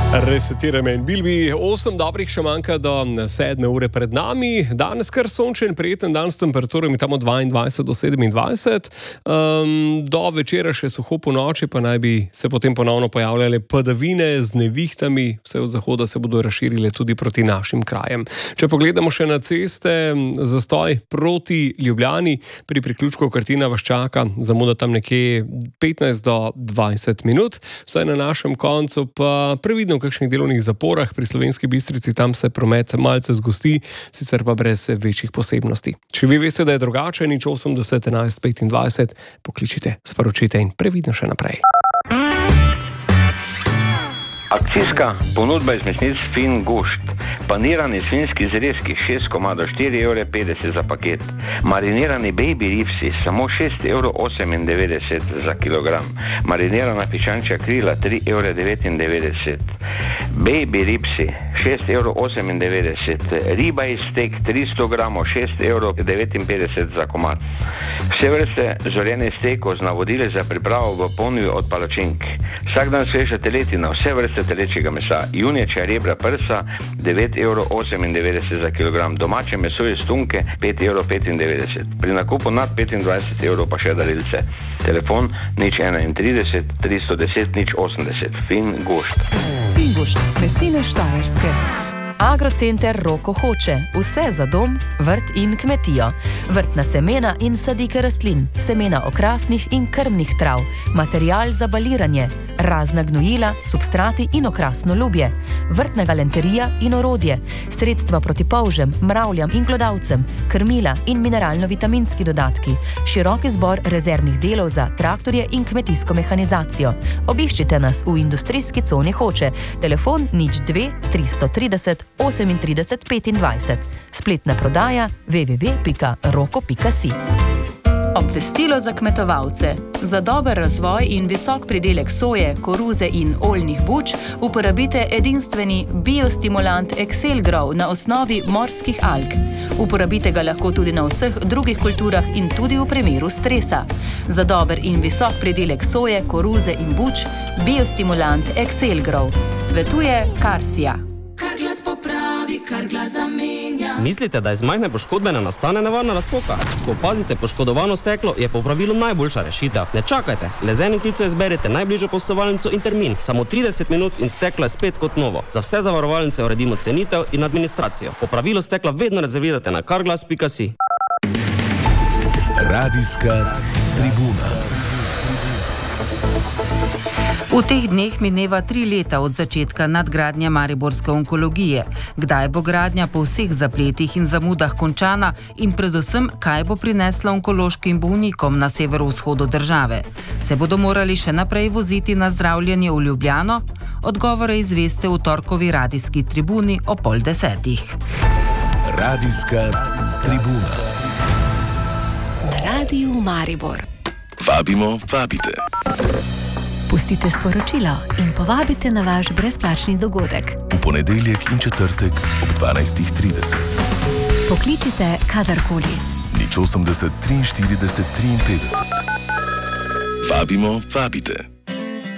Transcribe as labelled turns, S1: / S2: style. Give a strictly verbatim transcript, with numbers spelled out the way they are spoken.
S1: Resetira me in Bilbi, osem dobrih še manjka do sedme ure pred nami. Danes kar sončen, prijeten dan s temperaturami tam od dvaindvajset do sedemindvajset. Um, do večera še suho po noči, pa naj bi se potem ponovno pojavljale padavine z nevihtami. Vse od zahoda se bodo razširile tudi proti našim krajem. Če pogledamo še na ceste, zastoj proti Ljubljani, pri priključku Krtina vas čaka zamuda tam nekje petnajst do dvajset minut. Vsaj na našem koncu pa previdno v kakšnih delovnih zaporah pri Slovenski Bistrici, tam se promet malce zgosti, sicer pa brez večjih posebnosti. Če vi veste, da je drugače, nič osemdeset enajst petindvajset, pokličite, sporočite in previdno še naprej.
S2: Akcijska ponudba iz mesnic Fin Gušt. Panirani svinjski zrezki šest komadov, štiri evre petdeset za paket. Marinirani baby ribsi samo šest evrov osemindevetdeset za kilogram. Marinirana piščančja krila tri evre devetindevetdeset. Baby ribsi šest evrov osemindevetdeset. Riba iz stek tristo gramov, šest evrov devetinpetdeset za komad. Vse vrste zorjenih stekov z navodili za pripravo v ponudbi od palačink. Vsak dan sveža teletina, vse vrste telečjega mesa. Junečja rebra prsa devet evrov osemindevetdeset za kilogram. Domače meso iz tunke pet evrov petindevetdeset. Pri nakupu nad petindvajset evrov pa še darilce. Telefon nič enaintrideset tristo deset nič osemdeset. Fin Gušt.
S3: Fin Gušt, mesnine Štajerske. Agrocenter Roko Hoče. Vse za dom, vrt in kmetijo. Vrtna semena in sadike rastlin, semena okrasnih in krmnih trav, material za baliranje, razna gnojila, substrati in okrasno ljubje, vrtna galanterija in orodje, sredstva proti polžem, mravljam in glodavcem, krmila in mineralno-vitaminski dodatki, širok izbor rezervnih delov za traktorje in kmetijsko mehanizacijo. Obiščite nas v industrijski coni Hoče. Telefon nič dve tristo trideset osemintrideset petindvajset. Spletna prodaja w w w pika roko pika si. Obvestilo za kmetovalce. Za dober razvoj in visok pridelek soje, koruze in oljnih buč uporabite edinstveni biostimulant Excel Grow na osnovi morskih alg. Uporabite ga lahko tudi na vseh drugih kulturah in tudi v primeru stresa. Za dober in visok pridelek soje, koruze in buč, biostimulant Excel Grow. Svetuje Karsija.
S4: Karglas popravi, Karglas zamenja.
S5: Mislite, da iz majhne poškodbe ne nastane nevarna razpoka? Ko opazite poškodovano steklo, je popravilo najboljša rešitev. Ne čakajte, le z enim klicem izberite najbližjo poslovalnico in termin. Samo trideset minut in steklo je spet kot novo. Za vse zavarovalnice uredimo cenitev in administracijo. Popravilo stekla vedno rezervirate na karglas pika si.
S6: Radijska tribuna.
S7: V teh dneh mineva tri leta od začetka nadgradnje mariborske onkologije. Kdaj bo gradnja po vseh zapletih in zamudah končana in predvsem, kaj bo prinesla onkološkim bolnikom na severovzhodu države? Se bodo morali še naprej voziti na zdravljenje v Ljubljano? Odgovore izveste v torkovi radijski tribuni o pol desetih.
S6: Radijska tribuna.
S8: Na Radiju Maribor.
S6: Vabimo, vabite.
S8: Pustite sporočilo in povabite na vaš brezplačni dogodek.
S6: V ponedeljek in četrtek ob dvanajst trideset.
S8: Pokličite kadarkoli.
S6: nič osemdeset triinštirideset triinpetdeset. Vabimo, vabite.